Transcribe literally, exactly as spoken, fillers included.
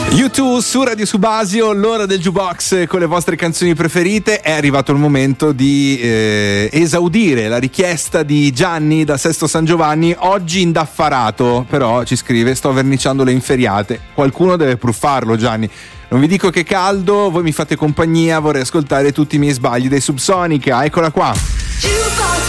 U due su Radio Subasio, l'ora del jukebox con le vostre canzoni preferite. È arrivato il momento di eh, esaudire la richiesta di Gianni da Sesto San Giovanni, oggi indaffarato, però ci scrive: sto verniciando le inferiate. Qualcuno deve pruffarlo, Gianni. Non vi dico che caldo, voi mi fate compagnia, vorrei ascoltare tutti i miei sbagli dei Subsonica. Eccola qua.